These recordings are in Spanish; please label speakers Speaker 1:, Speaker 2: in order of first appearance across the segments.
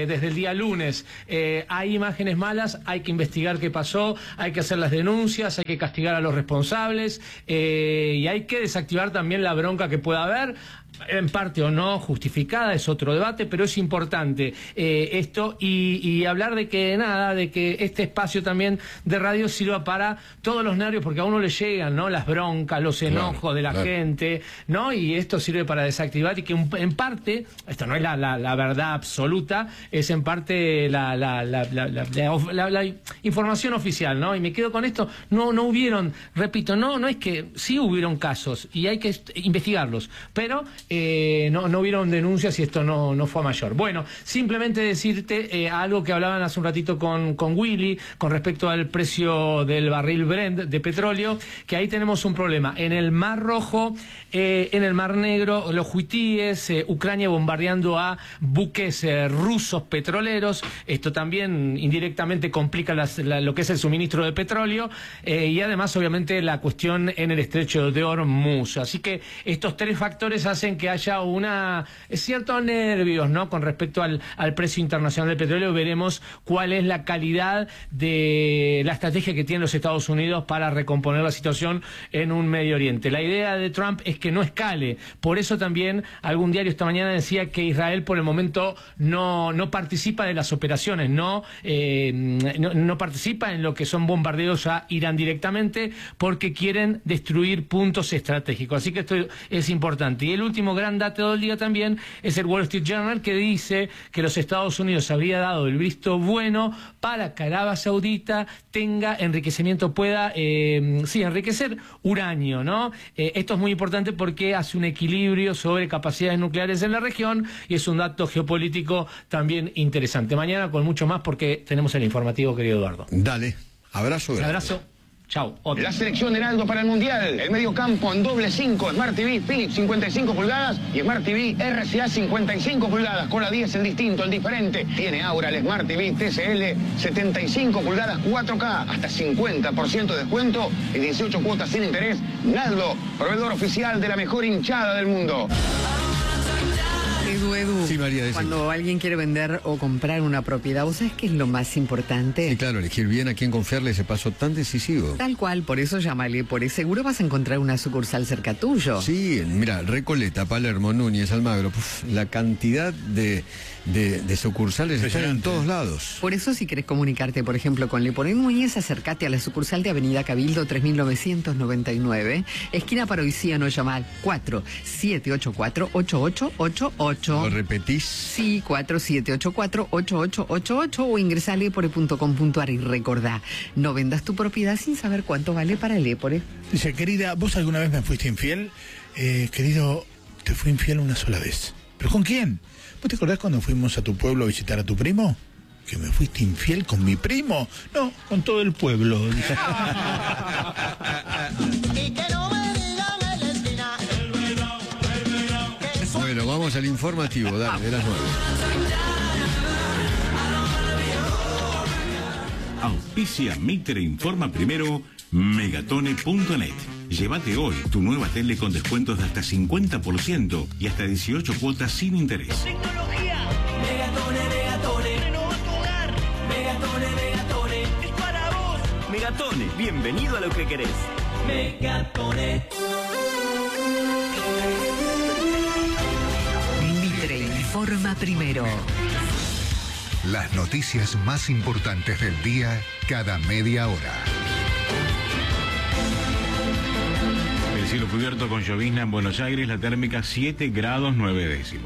Speaker 1: desde el día lunes. Hay imágenes malas, hay que investigar qué pasó, hay que hacer las denuncias, hay que castigar a los responsables y hay que desactivar también la bronca que pueda haber. En parte o no justificada, es otro debate, pero es importante esto y hablar de que este espacio también de radio sirva para todos los nervios, porque a uno le llegan, ¿no?, las broncas, los enojos de la gente, ¿no? Y esto sirve para desactivar y que en parte, esto no es la verdad absoluta, es en parte la información oficial, ¿no? Y me quedo con esto, no hubieron, repito, no es que sí hubieron casos y hay que investigarlos, pero no hubieron denuncias y esto no fue a mayor. Bueno, simplemente decirte algo que hablaban hace un ratito con Willy con respecto al precio del barril Brent de petróleo, que ahí tenemos un problema. En el Mar Rojo, en el Mar Negro, los huitíes, Ucrania bombardeando a buques rusos petroleros. Esto también indirectamente complica lo que es el suministro de petróleo y además obviamente la cuestión en el estrecho de Hormuz. Así que estos tres factores hacen que haya ciertos nervios, ¿no?, con respecto al precio internacional del petróleo. Veremos cuál es la calidad de la estrategia que tienen los Estados Unidos para recomponer la situación en un Medio Oriente. La idea de Trump es que no escale. Por eso también algún diario esta mañana decía que Israel por el momento no participa de las operaciones, no participa en lo que son bombardeos a Irán directamente, porque quieren destruir puntos estratégicos. Así que esto es importante. Y el último gran dato del día también es el Wall Street Journal, que dice que los Estados Unidos habría dado el visto bueno para que Arabia Saudita tenga enriquecimiento, pueda enriquecer uranio, ¿no? Esto es muy importante porque hace un equilibrio sobre capacidades nucleares en la región y es un dato geopolítico también interesante. Mañana con mucho más porque tenemos el informativo, querido Eduardo.
Speaker 2: Dale, abrazo.
Speaker 1: Un abrazo. Chau.
Speaker 3: La selección Heraldo para el Mundial. El medio campo en doble 5. Smart TV Philips 55 pulgadas y Smart TV RCA 55 pulgadas. Con la 10 el distinto, el diferente. Tiene ahora el Smart TV TCL 75 pulgadas 4K. Hasta 50% de descuento y 18 cuotas sin interés. Naldo, proveedor oficial de la mejor hinchada del mundo.
Speaker 4: Edu,
Speaker 2: sí, María,
Speaker 4: cuando alguien quiere vender o comprar una propiedad, ¿vos sabés qué es lo más importante?
Speaker 2: Sí, claro, elegir bien a quién confiarle ese paso tan decisivo.
Speaker 4: Tal cual, por eso llámale, por eso seguro vas a encontrar una sucursal cerca tuyo.
Speaker 2: Sí, mira, Recoleta, Palermo, Núñez, Almagro, la cantidad de sucursales están en todos lados.
Speaker 4: Por eso si querés comunicarte, por ejemplo, con Leporén Núñez, acércate a la sucursal de Avenida Cabildo 3999, esquina Paroiciano, llamá al 4784-8888.
Speaker 2: ¿Lo repetís?
Speaker 4: Sí, 4784-8888 o ingresá a lepore.com.ar y recordá, no vendas tu propiedad sin saber cuánto vale para Lepore.
Speaker 5: Dice, querida, ¿vos alguna vez me fuiste infiel? Querido, te fui infiel una sola vez. ¿Pero con quién? ¿Vos te acordás cuando fuimos a tu pueblo a visitar a tu primo? ¿Que me fuiste infiel con mi primo? No, con todo el pueblo.
Speaker 2: Bueno, vamos al informativo, dale, de las 9.
Speaker 6: Auspicia Mitre Informa Primero, Megatone.net. Llévate hoy tu nueva tele con descuentos de hasta 50% y hasta 18 cuotas sin interés.
Speaker 7: Tecnología. Megatone. Renová tu hogar. Megatone. Es para vos.
Speaker 8: Megatone, bienvenido a lo que querés.
Speaker 7: Megatone.
Speaker 9: Mitre Informa Primero.
Speaker 10: Las noticias más importantes del día cada media hora.
Speaker 6: El cielo cubierto con llovizna en Buenos Aires, la térmica 7 grados 9 décimos.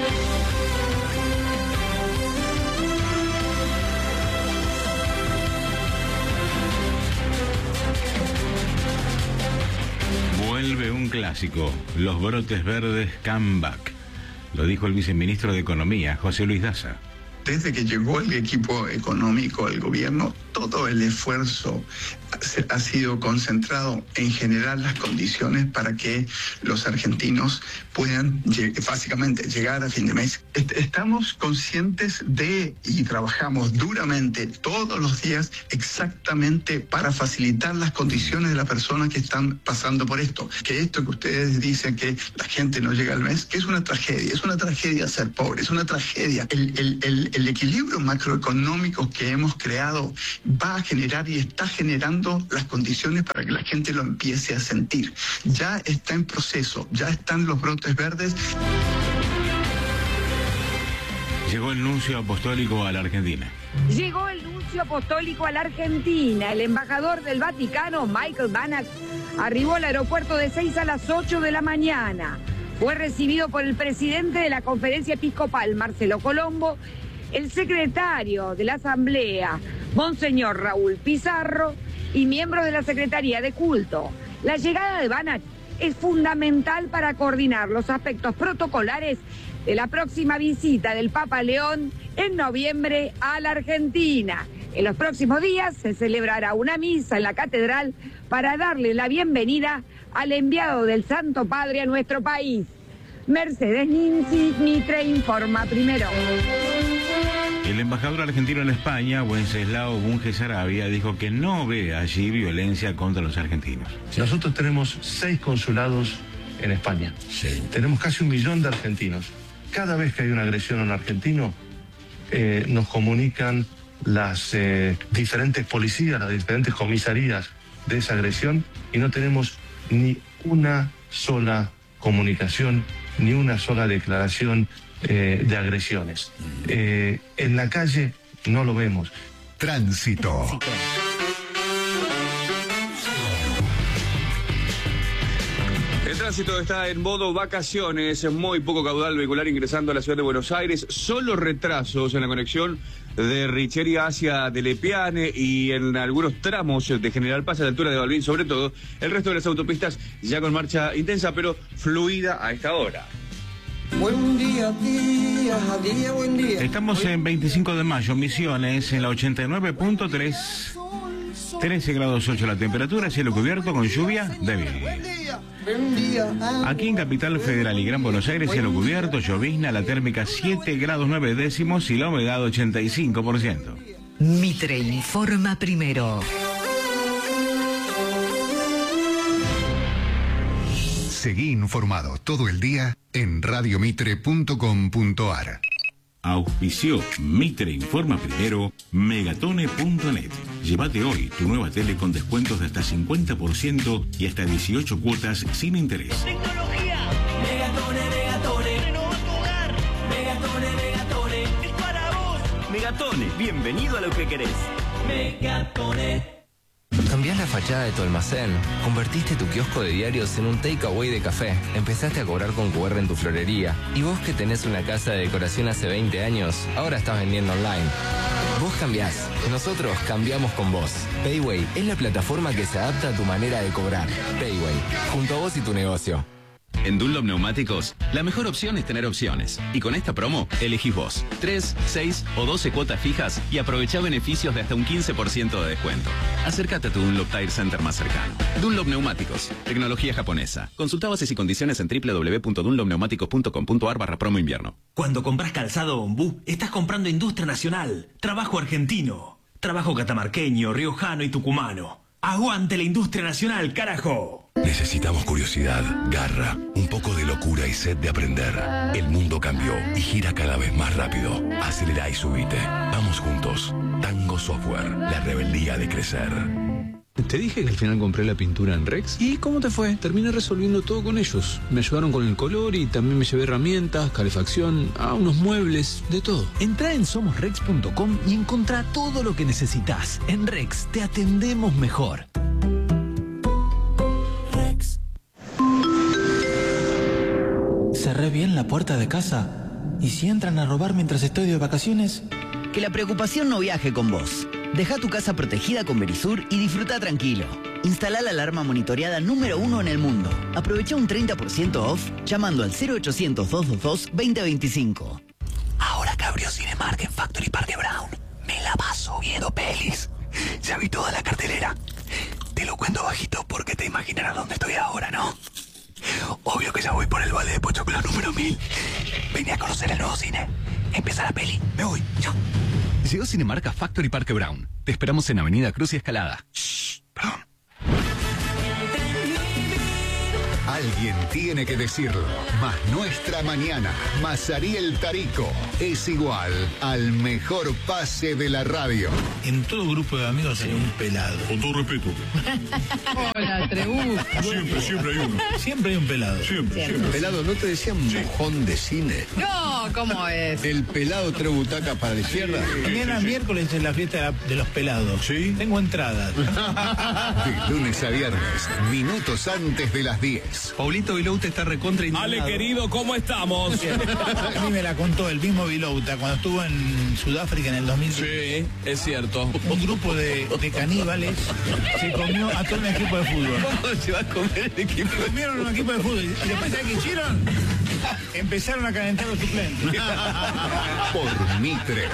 Speaker 6: Vuelve un clásico, los brotes verdes come back. Lo dijo el viceministro de Economía, José Luis Daza.
Speaker 11: Desde que llegó el equipo económico al gobierno, todo el esfuerzo ha sido concentrado en generar las condiciones para que los argentinos puedan básicamente llegar a fin de mes. Estamos conscientes de y trabajamos duramente todos los días exactamente para facilitar las condiciones de las personas que están pasando por esto. Que esto que ustedes dicen que la gente no llega al mes, que es una tragedia ser pobre, es una tragedia. el equilibrio macroeconómico que hemos creado va a generar y está generando las condiciones para que la gente lo empiece a sentir. Ya está en proceso, ya están los brotes verdes.
Speaker 6: Llegó el nuncio apostólico a la Argentina.
Speaker 12: Llegó el nuncio apostólico a la Argentina. El embajador del Vaticano, Michael Banach, arribó al aeropuerto de 6 a las 8 de la mañana. Fue recibido por el presidente de la Conferencia Episcopal, Marcelo Colombo, el secretario de la Asamblea, Monseñor Raúl Pizarro, y miembros de la Secretaría de Culto. La llegada de Banach es fundamental para coordinar los aspectos protocolares de la próxima visita del Papa León en noviembre a la Argentina. En los próximos días se celebrará una misa en la catedral para darle la bienvenida al enviado del Santo Padre a nuestro país. Mercedes Ninzi, Mitre Informa Primero.
Speaker 6: El embajador argentino en España, Wenceslao Bunge Sarabia, dijo que no ve allí violencia contra los argentinos.
Speaker 13: Nosotros tenemos 6 consulados en España. Sí. Tenemos casi 1 millón de argentinos. Cada vez que hay una agresión a un argentino, nos comunican las diferentes policías, las diferentes comisarías de esa agresión, y no tenemos ni una sola comunicación, ni una sola declaración de agresiones. En la calle no lo vemos.
Speaker 10: Tránsito.
Speaker 14: El tránsito está en modo vacaciones, muy poco caudal vehicular ingresando a la ciudad de Buenos Aires, solo retrasos en la conexión de Richeria hacia Delepiane y en algunos tramos de General Paz a la altura de Balbín, sobre todo. El resto de las autopistas ya con marcha intensa, pero fluida a esta hora.
Speaker 7: Buen día, buen día.
Speaker 6: Estamos en 25 de mayo, Misiones, en la 89.3, 13 grados 8 la temperatura, cielo cubierto con lluvia débil. Aquí en Capital Federal y Gran Buenos Aires, cielo cubierto, llovizna, la térmica 7 grados 9 décimos y la humedad 85%.
Speaker 9: Mitre Informa Primero.
Speaker 10: Seguí informado todo el día en radiomitre.com.ar.
Speaker 6: Auspició Mitre Informa Primero, Megatone.net. Llévate hoy tu nueva tele con descuentos de hasta 50% y hasta 18 cuotas sin interés.
Speaker 7: Tecnología. Megatone, Megatone. Renova tu hogar. Megatone, Megatone. Es para vos.
Speaker 8: Megatone, bienvenido a lo que querés.
Speaker 7: Megatone.
Speaker 15: Cambiás la fachada de tu almacén, convertiste tu kiosco de diarios en un takeaway de café, empezaste a cobrar con QR en tu florería, y vos que tenés una casa de decoración hace 20 años, ahora estás vendiendo online. Vos cambiás, nosotros cambiamos con vos. Payway es la plataforma que se adapta a tu manera de cobrar. Payway, junto a vos y tu negocio.
Speaker 16: En Dunlop Neumáticos, la mejor opción es tener opciones. Y con esta promo, elegís vos 3, 6 o 12 cuotas fijas y aprovechá beneficios de hasta un 15% de descuento. Acércate a tu Dunlop Tire Center más cercano. Dunlop Neumáticos, tecnología japonesa. Consulta bases y condiciones en www.dunlopneumáticos.com.ar/promo invierno.
Speaker 17: Cuando compras calzado Ombú, estás comprando industria nacional, trabajo argentino, trabajo catamarqueño, riojano y tucumano. ¡Aguante la industria nacional, carajo!
Speaker 18: Necesitamos curiosidad, garra, un poco de locura y sed de aprender. El mundo cambió y gira cada vez más rápido. Acelera y subite. Vamos juntos. Tango Software, la rebeldía de crecer.
Speaker 19: Te dije que al final compré la pintura en Rex. ¿Y cómo te fue? Terminé resolviendo todo con ellos. Me ayudaron con el color y también me llevé herramientas, calefacción, unos muebles, de todo.
Speaker 20: Entrá en somosrex.com y encontrá todo lo que necesitas. En Rex te atendemos mejor. Rex.
Speaker 21: Cerré bien la puerta de casa. ¿Y si entran a robar mientras estoy de vacaciones?
Speaker 22: Que la preocupación no viaje con vos. Deja tu casa protegida con Verisur y disfruta tranquilo. Instala la alarma monitoreada número 1 en el mundo. Aprovecha un 30% off llamando al 0800-222-2025.
Speaker 20: Ahora que abrió Cinemark en Factory Parque Brown, me la paso viendo pelis. Ya vi toda la cartelera. Te lo cuento bajito porque te imaginarás dónde estoy ahora, ¿no? Obvio que ya voy por el vale de Pochoclo número 1000. Vení a conocer el nuevo cine. Empieza la peli. Me voy. Chao.
Speaker 16: Llegó Cinemark a Factory Parque Brown. Te esperamos en Avenida Cruz y Escalada. Shh, perdón.
Speaker 10: Alguien tiene que decirlo. Más nuestra mañana, más Ariel Tarico, es igual al mejor pase de la radio.
Speaker 5: En todo grupo de amigos hay un pelado.
Speaker 1: Con todo respeto.
Speaker 4: Hola, Trebú.
Speaker 1: Siempre hay uno.
Speaker 5: Siempre hay un pelado.
Speaker 1: Siempre.
Speaker 2: Pelado, ¿no te decían mojón de cine?
Speaker 4: No, ¿cómo es?
Speaker 2: El pelado tres butacas para la izquierda.
Speaker 5: Mañana miércoles es la fiesta de los pelados.
Speaker 1: Sí.
Speaker 5: Tengo entradas.
Speaker 10: De lunes a viernes, minutos antes de las 10.
Speaker 15: Paulito Vilouta está recontra indignado.
Speaker 1: Ale, querido, ¿cómo estamos?
Speaker 5: A mí me la contó el mismo Vilouta cuando estuvo en Sudáfrica en el 2010.
Speaker 1: Sí, es cierto.
Speaker 5: Un grupo de caníbales se comió a todo un equipo de fútbol.
Speaker 15: ¿Cómo se va a comer el equipo?
Speaker 5: Comieron un equipo de fútbol y después, ¿sabes qué hicieron? Empezaron a calentar los suplentes.
Speaker 10: Por Mitre.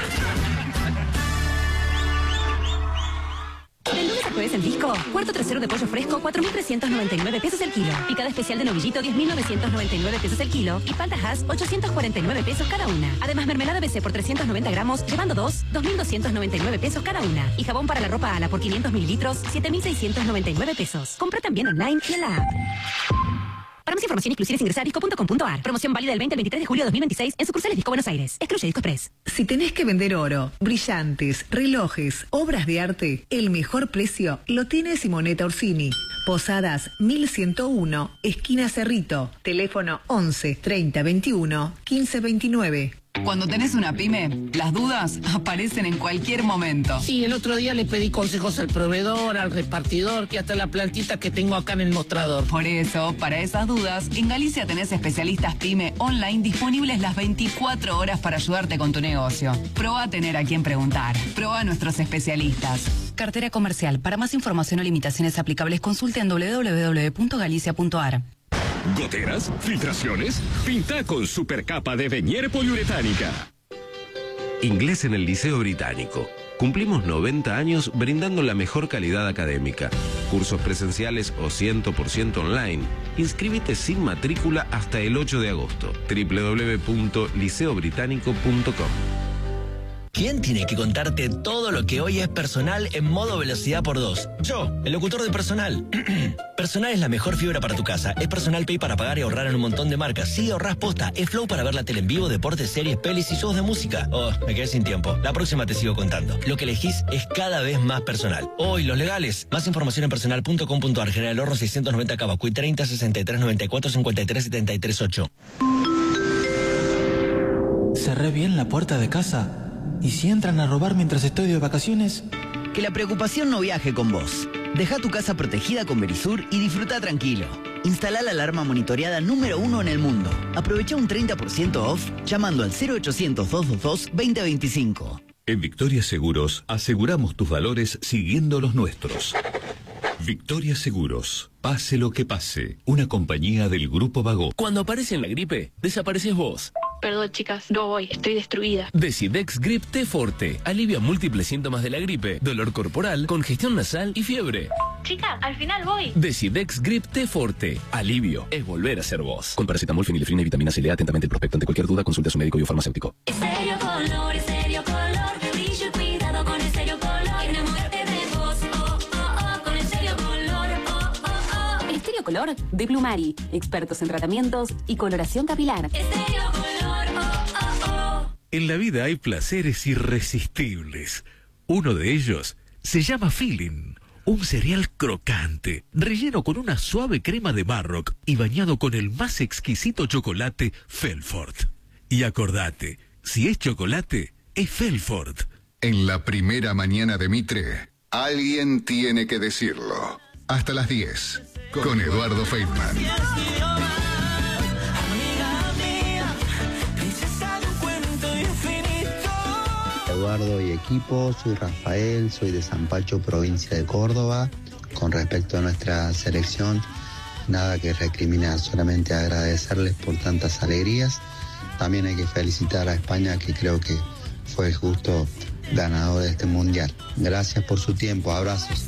Speaker 3: Del lunes a jueves en Disco, cuarto trasero de pollo fresco, 4.399 pesos el kilo. Picada especial de novillito, 10.999 pesos el kilo. Y palta Hass, 849 pesos cada una. Además, mermelada BC por 390 gramos, llevando dos, 2.299 pesos cada una. Y jabón para la ropa Ala por 500 mililitros, 7.699 pesos. Compra también online y en la app. Para más información, inclusiones, ingresar a disco.com.ar. Promoción válida del 20 al 23 de julio de 2026 en sucursales Disco Buenos Aires. Excluye Disco Express.
Speaker 9: Si tenés que vender oro, brillantes, relojes, obras de arte, el mejor precio lo tiene Simonetta Orsini. Posadas 1101, esquina Cerrito. Teléfono 11 30 21 15 29.
Speaker 23: Cuando tenés una pyme, las dudas aparecen en cualquier momento.
Speaker 24: Sí, el otro día le pedí consejos al proveedor, al repartidor, que hasta la plantita que tengo acá en el mostrador.
Speaker 23: Por eso, para esas dudas, en Galicia tenés especialistas pyme online disponibles las 24 horas para ayudarte con tu negocio. Probá a tener a quien preguntar. Probá a nuestros especialistas. Cartera comercial. Para más información o limitaciones aplicables, consulte en www.galicia.ar.
Speaker 18: ¿Goteras? ¿Filtraciones? Pinta con supercapa de Venier poliuretánica. Inglés en el Liceo Británico. Cumplimos 90 años brindando la mejor calidad académica. Cursos presenciales o 100% online. Inscríbete sin matrícula hasta el 8 de agosto. www.liceobritánico.com.
Speaker 25: ¿Quién tiene que contarte todo lo que hoy es personal en modo velocidad por 2? Yo, el locutor de Personal. Personal es la mejor fibra para tu casa. Es Personal Pay para pagar y ahorrar en un montón de marcas. Sí, ahorrás posta. Es Flow para ver la tele en vivo, deportes, series, pelis y shows de música. Oh, me quedé sin tiempo. La próxima te sigo contando. Lo que elegís es cada vez más personal. Hoy, los legales. Más información en personal.com.ar. General Ahorro 690 Cavacuy 30 63 94 53 73 8.
Speaker 21: Cerré bien la puerta de casa. ¿Y si entran a robar mientras estoy de vacaciones?
Speaker 22: Que la preocupación no viaje con vos. Deja tu casa protegida con Verisur y disfruta tranquilo. Instalá la alarma monitoreada número 1 en el mundo. Aprovecha un 30% off llamando al 0800-222-2025.
Speaker 18: En Victoria Seguros aseguramos tus valores siguiendo los nuestros. Victoria Seguros. Pase lo que pase. Una compañía del Grupo Vago.
Speaker 26: Cuando aparece en la gripe, desapareces vos.
Speaker 27: Perdón, chicas, no voy, estoy destruida.
Speaker 26: Decidex Grip T Forte. Alivia múltiples síntomas de la gripe, dolor corporal, congestión nasal y fiebre.
Speaker 27: Chica, al final voy.
Speaker 26: Decidex Grip T Forte. Alivio es volver a ser vos. Con paracetamol, fenilefrina y vitamina C. Lea atentamente el prospecto. Ante cualquier duda, consulte a su médico y o farmacéutico.
Speaker 7: Estéreo Color, Estéreo Color. Brillo y cuidado con Estéreo Color. Enamórate de vos, oh, oh, oh, con Estéreo Color, oh, oh, oh.
Speaker 3: Estéreo Color de Plumari. Expertos en tratamientos y coloración capilar.
Speaker 7: Estéreo Color, oh, oh, oh.
Speaker 18: En la vida hay placeres irresistibles. Uno de ellos se llama Feeling. Un cereal crocante, relleno con una suave crema de Marroc y bañado con el más exquisito chocolate Felford. Y acordate, si es chocolate, es Felford.
Speaker 10: En la primera mañana de Mitre, alguien tiene que decirlo. Hasta las 10, con Eduardo Feitman.
Speaker 28: Eduardo y equipo, soy Rafael, soy de Zampacho, provincia de Córdoba. Con respecto a nuestra selección, nada que recriminar, solamente agradecerles por tantas alegrías. También hay que felicitar a España, que creo que fue el justo ganador de este mundial. Gracias por su tiempo, abrazos.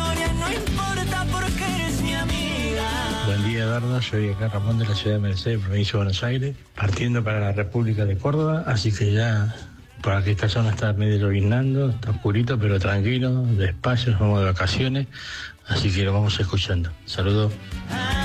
Speaker 29: Buen día, Eduardo, soy acá Ramón de la ciudad de Mercedes, provincia de Buenos Aires, partiendo para la República de Córdoba, así que ya... Por aquí esta zona está medio lloviznando, está oscurito, pero tranquilo, despacio, nos vamos de vacaciones, así que lo vamos escuchando. Saludos.